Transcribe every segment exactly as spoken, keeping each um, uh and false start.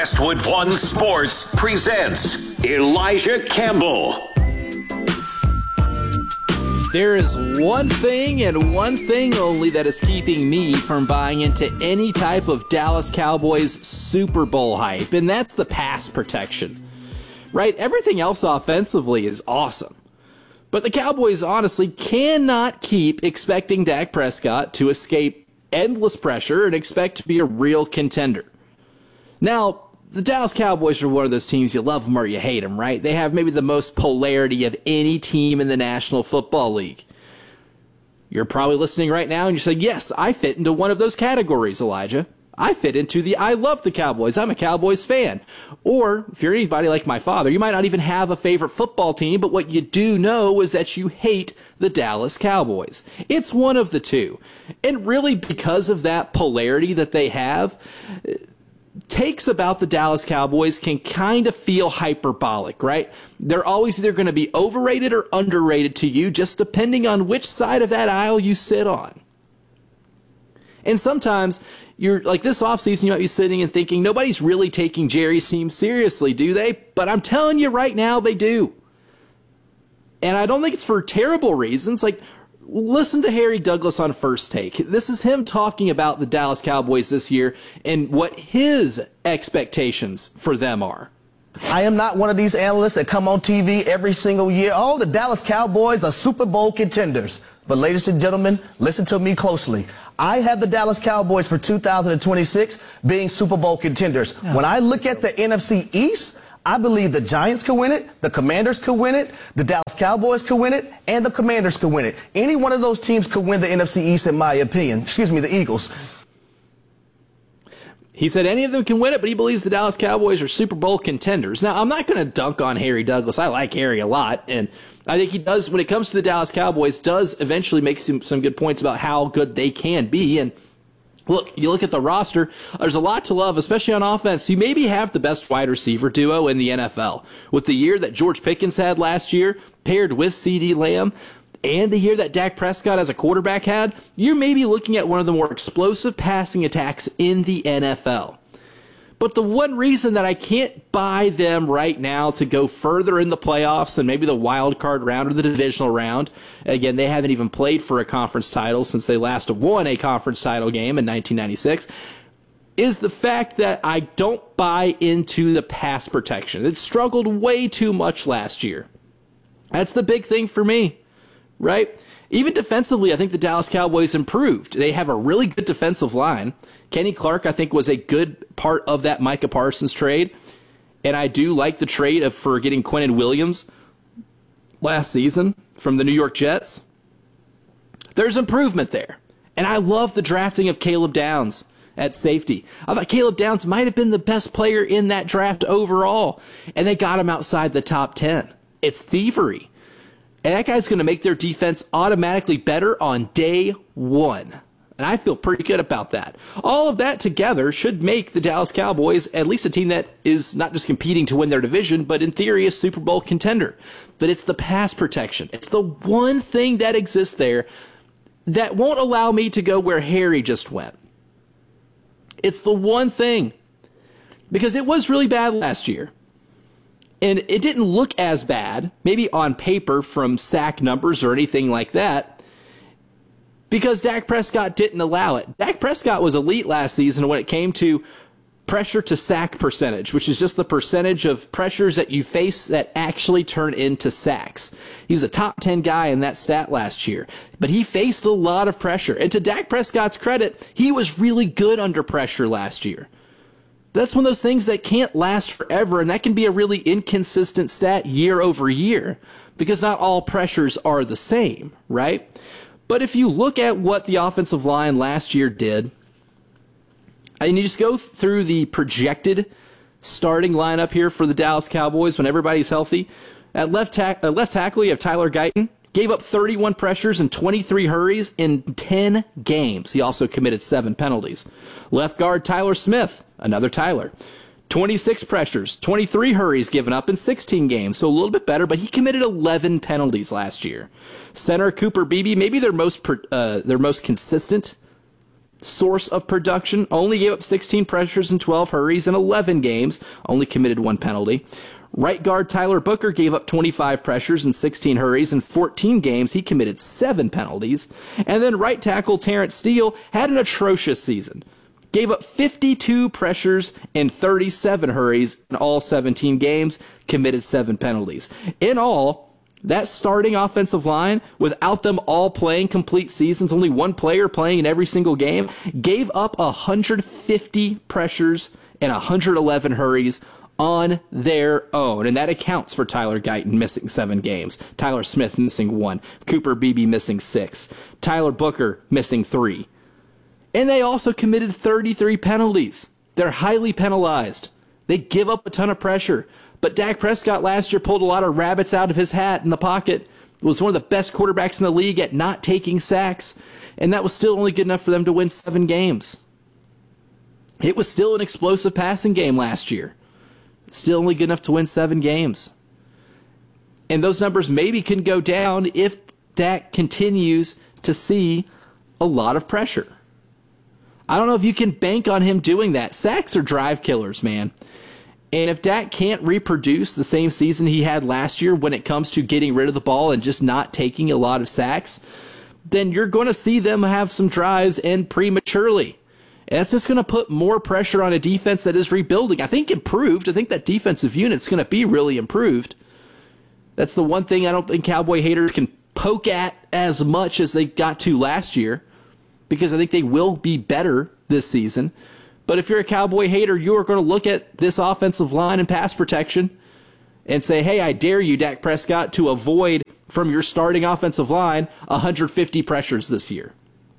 Westwood One Sports presents Elijah Campbell. There is one thing and one thing only that is keeping me from buying into any type of Dallas Cowboys Super Bowl hype, and that's the pass protection. Right? Everything else offensively is awesome. But the Cowboys honestly cannot keep expecting Dak Prescott to escape endless pressure and expect to be a real contender. Now, the Dallas Cowboys are one of those teams, you love them or you hate them, right? They have maybe the most polarity of any team in the National Football League. You're probably listening right now and you're saying, yes, I fit into one of those categories, Elijah. I fit into the I love the Cowboys. I'm a Cowboys fan. Or, if you're anybody like my father, you might not even have a favorite football team, but what you do know is that you hate the Dallas Cowboys. It's one of the two. And really, because of that polarity that they have, takes about the Dallas Cowboys can kind of feel hyperbolic, right? They're always either going to be overrated or underrated to you, just depending on which side of that aisle you sit on. And sometimes, you're like this offseason, you might be sitting and thinking, nobody's really taking Jerry's team seriously, do they? But I'm telling you right now, they do. And I don't think it's for terrible reasons. Like, listen to Harry Douglas on First Take. This is him talking about the Dallas Cowboys this year and what his expectations for them are. I am not one of these analysts that come on T V every single year. Oh, the Dallas Cowboys are Super Bowl contenders. But ladies and gentlemen, listen to me closely. I have the Dallas Cowboys for two thousand twenty-six being Super Bowl contenders. Yeah. When I look at the N F C East, I believe the Giants could win it, the Commanders could win it, the Dallas Cowboys could win it, and the Commanders could win it. Any one of those teams could win the N F C East, in my opinion. Excuse me, the Eagles. He said any of them can win it, but he believes the Dallas Cowboys are Super Bowl contenders. Now, I'm not going to dunk on Harry Douglas. I like Harry a lot, and I think he does, when it comes to the Dallas Cowboys, does eventually make some, some good points about how good they can be. And look, you look at the roster, there's a lot to love, especially on offense. You maybe have the best wide receiver duo in the N F L. With the year that George Pickens had last year, paired with CeeDee Lamb, and the year that Dak Prescott as a quarterback had, you're maybe looking at one of the more explosive passing attacks in the N F L. But the one reason that I can't buy them right now to go further in the playoffs than maybe the wild card round or the divisional round, again, they haven't even played for a conference title since they last won a conference title game in nineteen ninety-six, is the fact that I don't buy into the pass protection. It struggled way too much last year. That's the big thing for me. Right? Even defensively, I think the Dallas Cowboys improved. They have a really good defensive line. Kenny Clark, I think, was a good part of that Micah Parsons trade. And I do like the trade of for getting Quinnen Williams last season from the New York Jets. There's improvement there. And I love the drafting of Caleb Downs at safety. I thought Caleb Downs might have been the best player in that draft overall. And they got him outside the top ten. It's thievery. And that guy's going to make their defense automatically better on day one. And I feel pretty good about that. All of that together should make the Dallas Cowboys at least a team that is not just competing to win their division, but in theory a Super Bowl contender. But it's the pass protection. It's the one thing that exists there that won't allow me to go where Harry just went. It's the one thing. Because it was really bad last year. And it didn't look as bad, maybe on paper from sack numbers or anything like that, because Dak Prescott didn't allow it. Dak Prescott was elite last season when it came to pressure to sack percentage, which is just the percentage of pressures that you face that actually turn into sacks. He was a top ten guy in that stat last year, but he faced a lot of pressure. And to Dak Prescott's credit, he was really good under pressure last year. That's one of those things that can't last forever, and that can be a really inconsistent stat year over year because not all pressures are the same, right? But if you look at what the offensive line last year did, and you just go through the projected starting lineup here for the Dallas Cowboys when everybody's healthy, at left, tack- uh, left tackle you have Tyler Guyton, gave up thirty-one pressures and twenty-three hurries in ten games. He also committed seven penalties. Left guard Tyler Smith, another Tyler. twenty-six pressures, twenty-three hurries given up in sixteen games, so a little bit better, but he committed eleven penalties last year. Center Cooper Beebe, maybe their most uh, their most consistent source of production, only gave up sixteen pressures and twelve hurries in eleven games, only committed one penalty. Right guard Tyler Booker gave up twenty-five pressures and sixteen hurries in fourteen games. He committed seven penalties. And then right tackle Terrence Steele had an atrocious season. Gave up fifty-two pressures and thirty-seven hurries in all seventeen games, committed seven penalties. In all, that starting offensive line, without them all playing complete seasons, only one player playing in every single game, gave up one hundred fifty pressures and one hundred eleven hurries on their own. And that accounts for Tyler Guyton missing seven games, Tyler Smith missing one, Cooper Beebe missing six, Tyler Booker missing three. And they also committed thirty-three penalties. They're highly penalized. They give up a ton of pressure. But Dak Prescott last year pulled a lot of rabbits out of his hat in the pocket. Was one of the best quarterbacks in the league at not taking sacks. And that was still only good enough for them to win seven games. It was still an explosive passing game last year. Still only good enough to win seven games. And those numbers maybe can go down if Dak continues to see a lot of pressure. I don't know if you can bank on him doing that. Sacks are drive killers, man. And if Dak can't reproduce the same season he had last year when it comes to getting rid of the ball and just not taking a lot of sacks, then you're going to see them have some drives end prematurely. And that's just going to put more pressure on a defense that is rebuilding. I think improved. I think that defensive unit's going to be really improved. That's the one thing I don't think Cowboy haters can poke at as much as they got to last year, because I think they will be better this season. But if you're a Cowboy hater, you are going to look at this offensive line and pass protection and say, hey, I dare you, Dak Prescott, to avoid from your starting offensive line one hundred fifty pressures this year.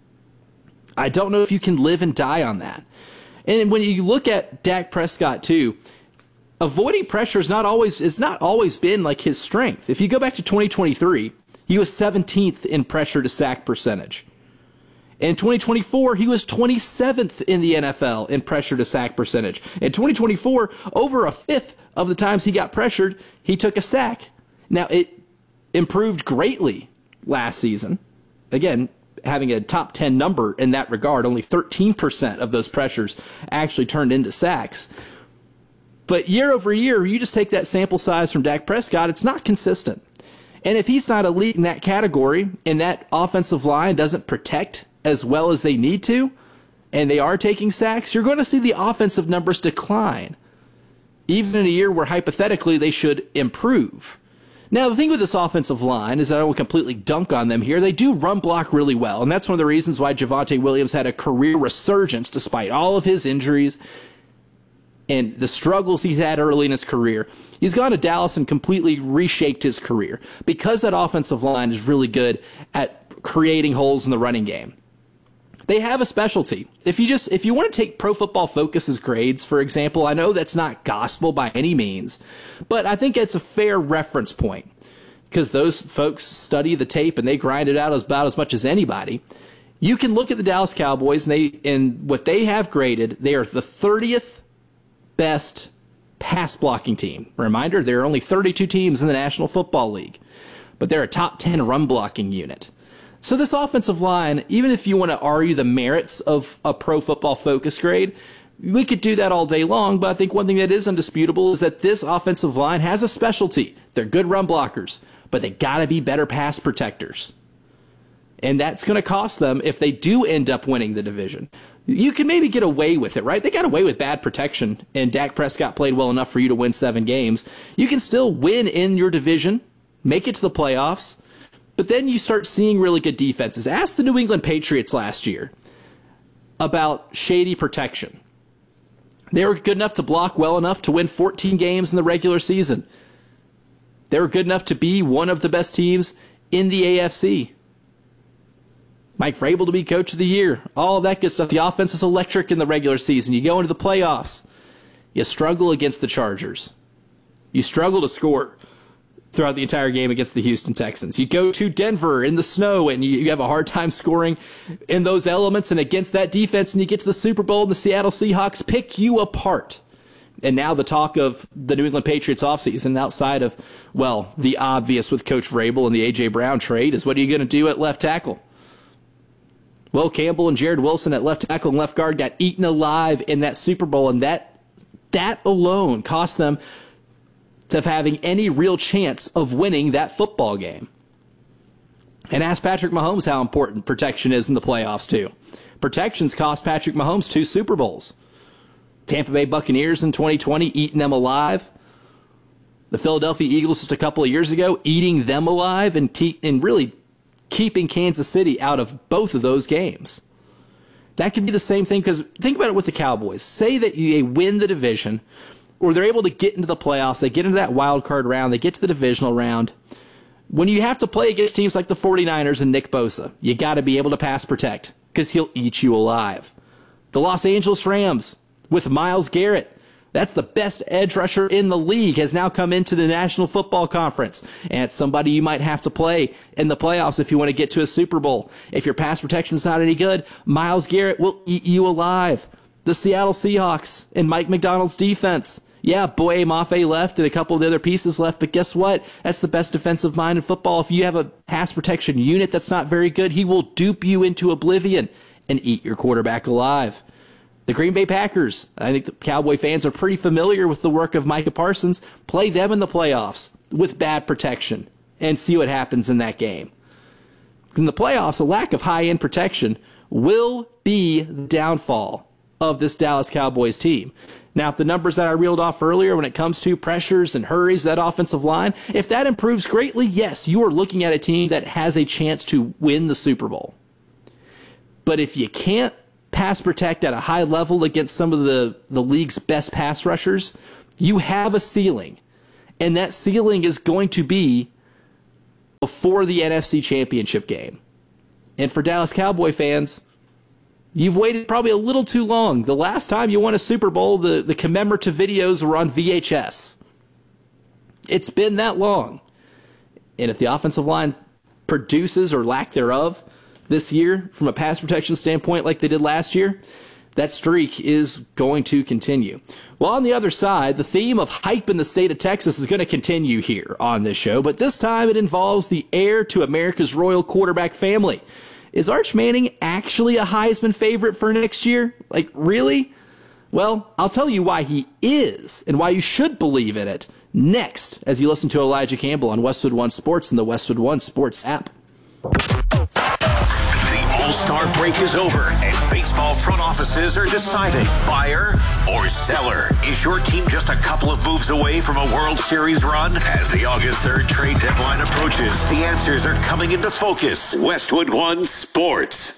I don't know if you can live and die on that. And when you look at Dak Prescott too, avoiding pressure is not always it's not always been like his strength. If you go back to twenty twenty-three, he was seventeenth in pressure to sack percentage. In twenty twenty-four, he was twenty-seventh in the N F L in pressure to sack percentage. In twenty twenty-four, over a fifth of the times he got pressured, he took a sack. Now, it improved greatly last season. Again, having a top ten number in that regard, only thirteen percent of those pressures actually turned into sacks. But year over year, you just take that sample size from Dak Prescott, it's not consistent. And if he's not elite in that category and that offensive line doesn't protect as well as they need to, and they are taking sacks, you're going to see the offensive numbers decline, even in a year where hypothetically they should improve. Now, the thing with this offensive line is I don't completely dunk on them here. They do run block really well, and that's one of the reasons why Javonte Williams had a career resurgence despite all of his injuries and the struggles he's had early in his career. He's gone to Dallas and completely reshaped his career because that offensive line is really good at creating holes in the running game. They have a specialty. If you just if you want to take Pro Football Focus's grades, for example, I know that's not gospel by any means, but I think it's a fair reference point because those folks study the tape and they grind it out as about as much as anybody. You can look at the Dallas Cowboys and they and what they have graded, they are the thirtieth best pass blocking team. Reminder, there are only thirty-two teams in the National Football League, but they're a top ten run blocking unit. So this offensive line, even if you want to argue the merits of a Pro Football Focus grade, we could do that all day long, but I think one thing that is undisputable is that this offensive line has a specialty. They're good run blockers, but they got to be better pass protectors. And that's going to cost them if they do end up winning the division. You can maybe get away with it, right? They got away with bad protection, and Dak Prescott played well enough for you to win seven games. You can still win in your division, make it to the playoffs, but then you start seeing really good defenses. Ask the New England Patriots last year about shady protection. They were good enough to block well enough to win fourteen games in the regular season. They were good enough to be one of the best teams in the A F C. Mike Vrabel to be coach of the year. All that good stuff. The offense is electric in the regular season. You go into the playoffs. You struggle against the Chargers. You struggle to score throughout the entire game against the Houston Texans. You go to Denver in the snow and you, you have a hard time scoring in those elements and against that defense, and you get to the Super Bowl and the Seattle Seahawks pick you apart. And now the talk of the New England Patriots offseason outside of, well, the obvious with Coach Vrabel and the A J. Brown trade is what are you going to do at left tackle? Will Campbell and Jared Wilson at left tackle and left guard got eaten alive in that Super Bowl, and that that alone cost them of having any real chance of winning that football game. And ask Patrick Mahomes how important protection is in the playoffs, too. Protections cost Patrick Mahomes two Super Bowls. Tampa Bay Buccaneers in twenty twenty, eating them alive. The Philadelphia Eagles just a couple of years ago, eating them alive and, te- and really keeping Kansas City out of both of those games. That could be the same thing, because think about it with the Cowboys. Say that they win the division, or they're able to get into the playoffs, they get into that wild card round, they get to the divisional round. When you have to play against teams like the forty-niners and Nick Bosa, you got to be able to pass protect, because he'll eat you alive. The Los Angeles Rams with Myles Garrett, that's the best edge rusher in the league, has now come into the National Football Conference. And it's somebody you might have to play in the playoffs if you want to get to a Super Bowl. If your pass protection's not any good, Myles Garrett will eat you alive. The Seattle Seahawks and Mike McDonald's defense. Yeah, Boye Mafe left and a couple of the other pieces left, but guess what? That's the best defensive mind in football. If you have a pass protection unit that's not very good, he will dupe you into oblivion and eat your quarterback alive. The Green Bay Packers, I think the Cowboy fans are pretty familiar with the work of Micah Parsons. Play them in the playoffs with bad protection and see what happens in that game. In the playoffs, a lack of high-end protection will be the downfall of this Dallas Cowboys team. Now, if the numbers that I reeled off earlier when it comes to pressures and hurries, that offensive line, if that improves greatly, yes, you are looking at a team that has a chance to win the Super Bowl. But if you can't pass protect at a high level against some of the, the league's best pass rushers, you have a ceiling. And that ceiling is going to be before the N F C Championship game. And for Dallas Cowboy fans, you've waited probably a little too long. The last time you won a Super Bowl, the, the commemorative videos were on V H S. It's been that long. And if the offensive line produces or lack thereof this year from a pass protection standpoint like they did last year, that streak is going to continue. Well, on the other side, the theme of hype in the state of Texas is going to continue here on this show, but this time it involves the heir to America's royal quarterback family. Is Arch Manning actually a Heisman favorite for next year? Like, really? Well, I'll tell you why he is and why you should believe in it next as you listen to Elijah Campbell on Westwood One Sports and the Westwood One Sports app. All-Star break is over, and baseball front offices are deciding buyer or seller. Is your team just a couple of moves away from a World Series run? As the August third trade deadline approaches, the answers are coming into focus. Westwood One Sports.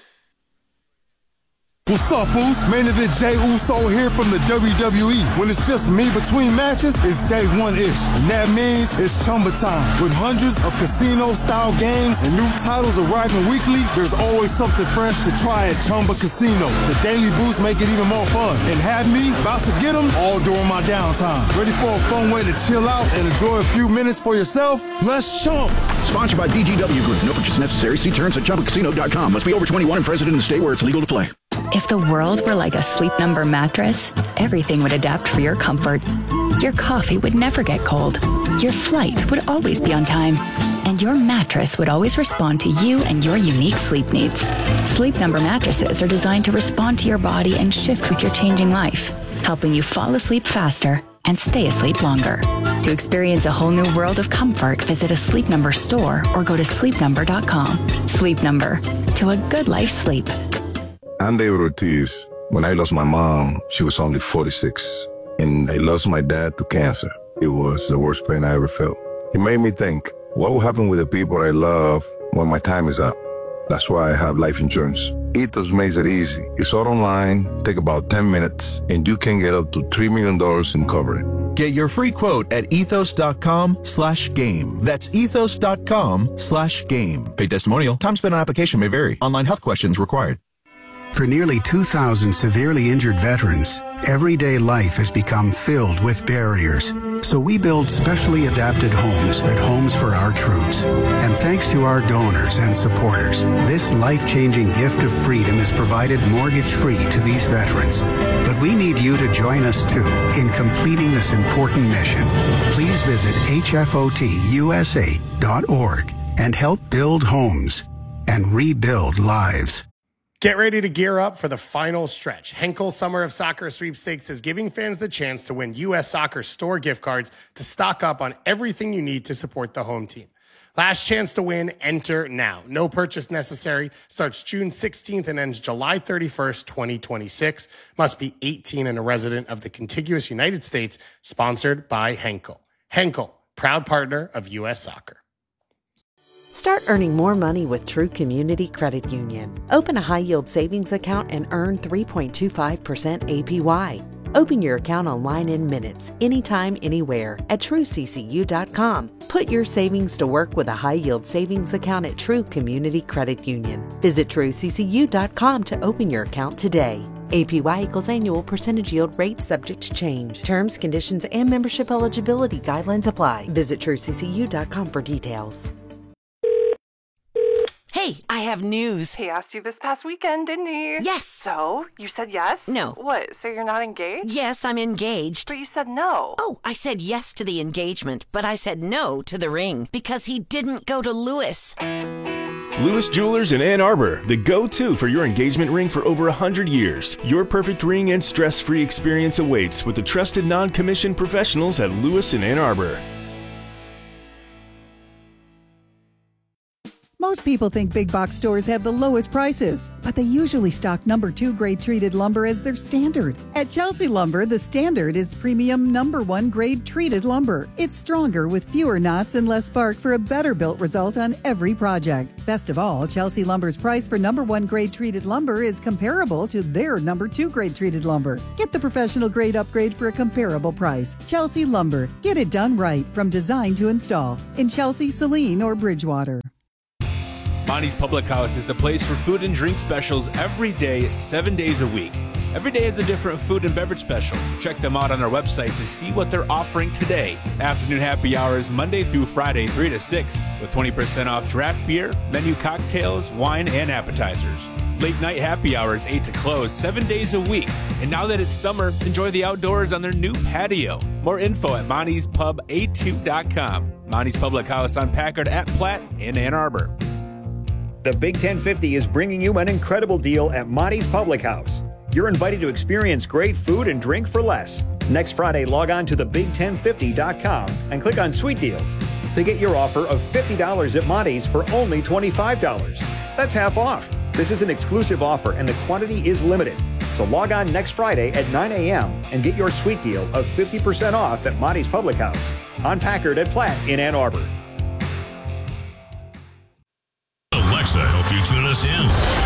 What's up, Foos? Main event Jey Uso here from the W W E. When it's just me between matches, it's day one-ish. And that means it's Chumba time. With hundreds of casino-style games and new titles arriving weekly, there's always something fresh to try at Chumba Casino. The daily boosts make it even more fun. And have me about to get them all during my downtime. Ready for a fun way to chill out and enjoy a few minutes for yourself? Let's chump. Sponsored by B G W Group. No purchase necessary. See terms at chumba casino dot com. Must be over twenty-one and present in the state where it's legal to play. If the world were like a Sleep Number mattress, everything would adapt for your comfort. Your coffee would never get cold. Your flight would always be on time. And your mattress would always respond to you and your unique sleep needs. Sleep Number mattresses are designed to respond to your body and shift with your changing life, helping you fall asleep faster and stay asleep longer. To experience a whole new world of comfort, visit a Sleep Number store or go to sleep number dot com. Sleep Number, to a good life sleep. I'm David Ortiz. When I lost my mom, she was only forty-six. And I lost my dad to cancer. It was the worst pain I ever felt. It made me think, what will happen with the people I love when my time is up? That's why I have life insurance. Ethos makes it easy. It's all online, take about ten minutes, and you can get up to three million dollars in coverage. Get your free quote at ethos.com slash game. That's ethos.com slash game. Paid testimonial. Time spent on application may vary. Online health questions required. For nearly two thousand severely injured veterans, everyday life has become filled with barriers. So we build specially adapted homes at Homes for Our Troops. And thanks to our donors and supporters, this life-changing gift of freedom is provided mortgage-free to these veterans. But we need you to join us, too, in completing this important mission. Please visit H F O T U S A dot org and help build homes and rebuild lives. Get ready to gear up for the final stretch. Henkel Summer of Soccer Sweepstakes is giving fans the chance to win U S Soccer store gift cards to stock up on everything you need to support the home team. Last chance to win, enter now. No purchase necessary. Starts June sixteenth and ends July thirty-first, twenty twenty-six. Must be eighteen and a resident of the contiguous United States. Sponsored by Henkel. Henkel, proud partner of U S Soccer. Start earning more money with True Community Credit Union. Open a high-yield savings account and earn three point two five percent A P Y. Open your account online in minutes, anytime, anywhere at true c c u dot com. Put your savings to work with a high-yield savings account at True Community Credit Union. Visit true c c u dot com to open your account today. A P Y equals annual percentage yield rate subject to change. Terms, conditions, and membership eligibility guidelines apply. Visit true c c u dot com for details. Hey, I have news. He asked you this past weekend, didn't he? Yes. So, you said yes? No. What, so you're not engaged? Yes, I'm engaged. But you said no. Oh, I said yes to the engagement, but I said no to the ring because he didn't go to Lewis. Lewis Jewelers in Ann Arbor, the go-to for your engagement ring for over one hundred years. Your perfect ring and stress-free experience awaits with the trusted non-commissioned professionals at Lewis in Ann Arbor. Most people think big box stores have the lowest prices, but they usually stock number two grade treated lumber as their standard. At Chelsea Lumber, the standard is premium number one grade treated lumber. It's stronger with fewer knots and less bark for a better built result on every project. Best of all, Chelsea Lumber's price for number one grade treated lumber is comparable to their number two grade treated lumber. Get the professional grade upgrade for a comparable price. Chelsea Lumber. Get it done right from design to install in Chelsea, Saline, or Bridgewater. Monty's Public House is the place for food and drink specials every day, seven days a week. Every day is a different food and beverage special. Check them out on our website to see what they're offering today. Afternoon happy hours Monday through Friday, three to six, with twenty percent off draft beer, menu cocktails, wine, and appetizers. Late night happy hours, eight to close, seven days a week. And now that it's summer, enjoy the outdoors on their new patio. More info at monty's pub a two dot com. Monty's Public House on Packard at Platt in Ann Arbor. The Big ten fifty is bringing you an incredible deal at Monty's Public House. You're invited to experience great food and drink for less. Next Friday, log on to the big ten fifty dot com and click on Sweet Deals to get your offer of fifty dollars at Monty's for only twenty-five dollars. That's half off. This is an exclusive offer and the quantity is limited. So log on next Friday at nine a.m. and get your sweet deal of fifty percent off at Monty's Public House on Packard at Platt in Ann Arbor. Alexa, help you tune us in.